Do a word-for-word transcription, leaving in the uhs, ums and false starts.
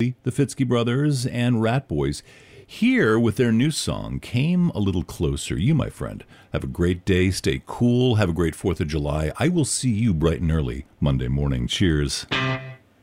the Fitzky Brothers, and Rat Boys. Here, with their new song, Came a Little Closer. You, my friend, have a great day. Stay cool. Have a great fourth of July. I will see you bright and early Monday morning. Cheers.